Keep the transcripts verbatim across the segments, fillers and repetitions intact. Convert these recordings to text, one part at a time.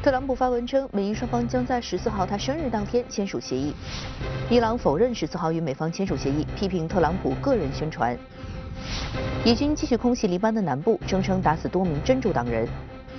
特朗普发文称，美伊双方将在十四号他生日当天签署协议。伊朗否认十四号与美方签署协议，批评特朗普个人宣传。以军继续空袭黎巴嫩南部，声称打死多名真主党人。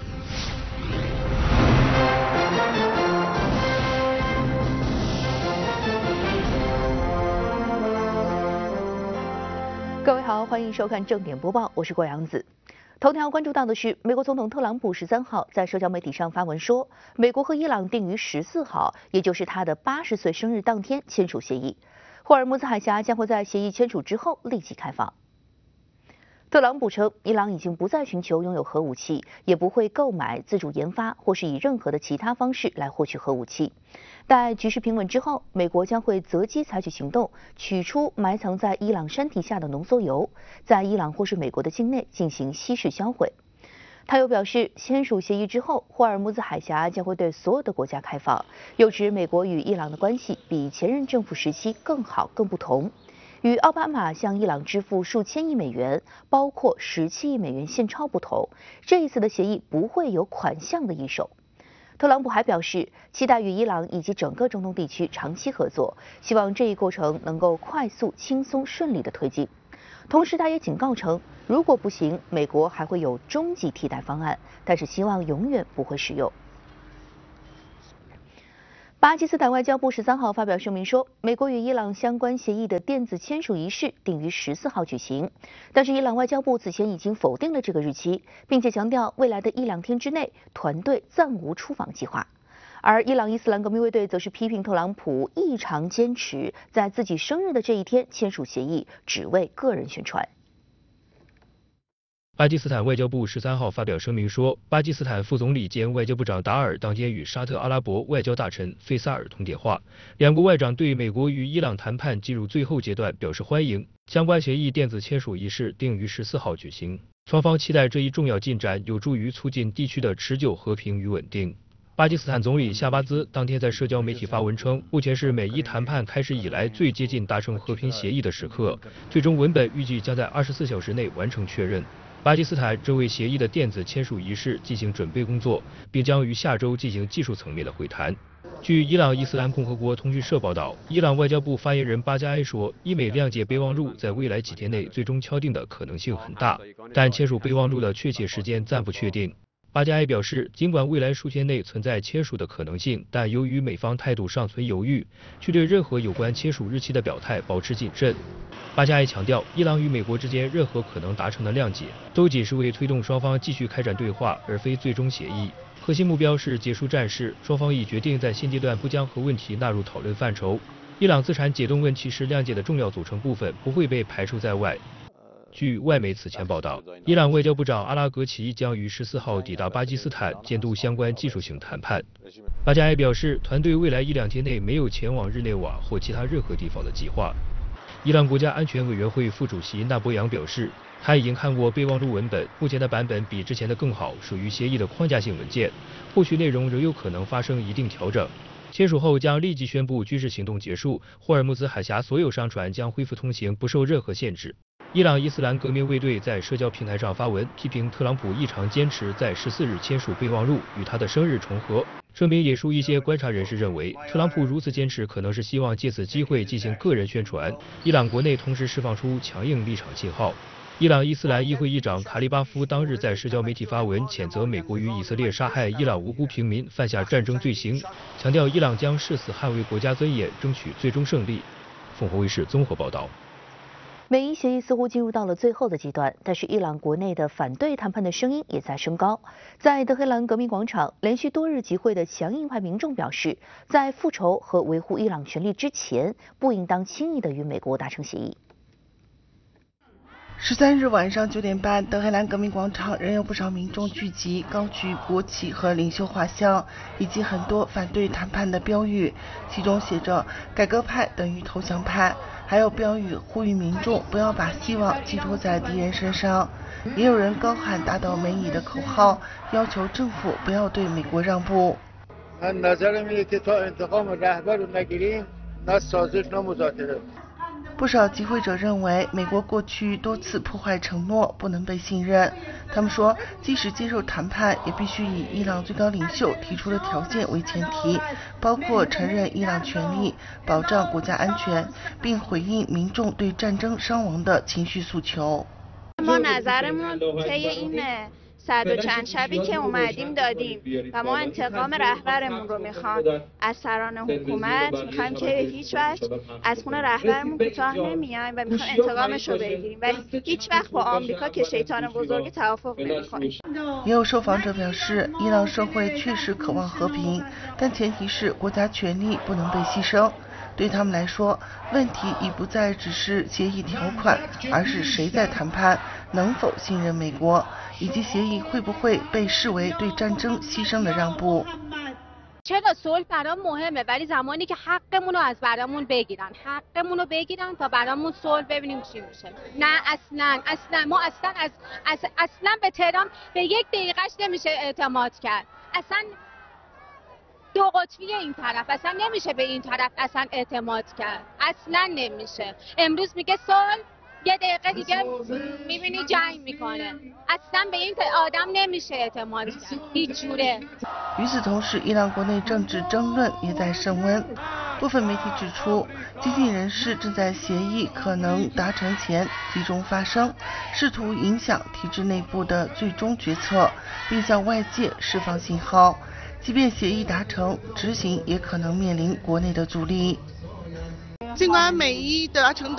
各位好，欢迎收看正点播报，我是郭阳子。头条关注到的是，美国总统特朗普十三号在社交媒体上发文说，美国和伊朗定于十四号，也就是他的八十岁生日当天签署协议。霍尔木兹海峡将会在协议签署之后立即开放。特朗普称，伊朗已经不再寻求拥有核武器，也不会购买、自主研发或是以任何的其他方式来获取核武器。待局势平稳之后，美国将会择机采取行动，取出埋藏在伊朗山体下的浓缩铀，在伊朗或是美国的境内进行稀释销毁。他又表示，签署协议之后，霍尔木兹海峡将会对所有的国家开放。又指美国与伊朗的关系比前任政府时期更好、更不同。与奥巴马向伊朗支付数千亿美元，包括十七亿美元现钞不同，这一次的协议不会有款项的一手。特朗普还表示，期待与伊朗以及整个中东地区长期合作，希望这一过程能够快速、轻松、顺利的推进。同时，他也警告称，如果不行，美国还会有终极替代方案，但是希望永远不会使用。巴基斯坦外交部十三号发表声明说，美国与伊朗相关协议的电子签署仪式定于十四号举行，但是伊朗外交部此前已经否定了这个日期，并且强调未来的一两天之内，团队暂无出访计划。而伊朗伊斯兰革命卫队则是批评特朗普异常坚持在自己生日的这一天签署协议，只为个人宣传。 巴基斯坦外交部十三号发表声明说，巴基斯坦副总理兼外交部长达尔当天与沙特阿拉伯外交大臣费萨尔通电话，两国外长对美国与伊朗谈判进入最后阶段表示欢迎。相关协议电子签署仪式定于十四号举行，双方期待这一重要进展有助于促进地区的持久和平与稳定。巴基斯坦总理夏巴兹当天在社交媒体发文称，目前是美伊谈判开始以来最接近达成和平协议的时刻，最终文本预计将在二十四小时内完成确认。巴基斯坦正为协议的电子签署仪式进行准备工作，并将于下周进行技术层面的会谈。据伊朗伊斯兰共和国通讯社报道，伊朗外交部发言人巴加埃说，伊美谅解备忘录在未来几天内最终敲定的可能性很大，但签署备忘录的确切时间暂不确定。巴加埃表示，尽管未来数天内存在签署的可能性，但由于美方态度尚存犹豫，却对任何有关签署日期的表态保持谨慎。巴加埃强调，伊朗与美国之间任何可能达成的谅解，都仅是为推动双方继续开展对话，而非最终协议。核心目标是结束战事，双方已决定在现阶段不将核问题纳入讨论范畴。伊朗资产解冻问题是谅解的重要组成部分，不会被排除在外。据外媒此前报道，伊朗外交部长阿拉格齐将于十四号抵达巴基斯坦监督相关技术性谈判。巴加埃表示，团队未来一两天内没有前往日内瓦或其他任何地方的计划。伊朗国家安全委员会副主席纳博扬表示，他已经看过备忘录文本，目前的版本比之前的更好，属于协议的框架性文件，后续内容仍有可能发生一定调整。签署后将立即宣布军事行动结束，霍尔木兹海峡所有商船将恢复通行，不受任何限制。伊朗伊斯兰革命卫队在社交平台上发文，批评特朗普异常坚持在十四日签署备忘录，与他的生日重合。声明引述一些观察人士认为，特朗普如此坚持可能是希望借此机会进行个人宣传。伊朗国内同时释放出强硬立场信号。伊朗伊斯兰议会议长卡利巴夫当日在社交媒体发文，谴责美国与以色列杀害伊朗无辜平民，犯下战争罪行，强调伊朗将誓死捍卫国家尊严，争取最终胜利。凤凰卫视综合报道。 美伊协议似乎进入到了最后的阶段，但是伊朗国内的反对谈判的声音也在升高。在德黑兰革命广场，连续多日集会的强硬派民众表示，在复仇和维护伊朗权利之前，不应当轻易的与美国达成协议。 十三日晚上九点半，德黑兰革命广场仍有不少民众聚集，高举国旗和领袖画像，以及很多反对谈判的标语，其中写着“改革派等于投降派”，还有标语呼吁民众不要把希望寄托在敌人身上。也有人高喊打倒美以的口号，要求政府不要对美国让步。 不少集会者认为，美国过去多次破坏承诺，不能被信任。他们说，即使接受谈判，也必须以伊朗最高领袖提出的条件为前提，包括承认伊朗权利、保障国家安全，并回应民众对战争伤亡的情绪诉求。 صد و چند شبی که اومدیم دادیم و ما انتقام رهبرمون رو میخوام از سران حکومت میخوایم که هیچ وقت از خون رهبرمون کوتاه نمیایم و میخوایم انتقامش رو بگیریم ولی هیچ وقت با آمریکا که شیطان بزرگی توافق نمیکنیم。 也有受访者表示，伊朗社会确实渴望和平，但前提是国家权力不能被牺牲。对他们来说，问题已不再只是协议条款，而是谁在谈判，能否信任美国，以及协议会不会被视为对战争牺牲的让步。 چرا صلح برام مهمه ولی زمانی که حقمون رو از برامون بگیرن حقمون رو بگیرن تا برامون صلح ببینیم چی میشه. نه اصلا اصلا ما اصلا از اصلا به تهران به یک دقیقهش نمیشه اعتماد کرد. اصلا دو قطبی این طرف اصلا نمیشه به این طرف اصلا اعتماد کرد. اصلا نمیشه. امروز میگه صلح یه دقیقه دیگه میبینی جنگ میکنه. اصلا به این آدم نمیشه اعتماد کرد. هیچ جوره. 与此同时，伊朗国内政治争论也在升温。部分媒体指出，激进人士正在协议可能达成前集中发声，试图影响体制内部的最终决策，并向外界释放信号。即便协议达成，执行也可能面临国内的阻力。 尽管美伊达成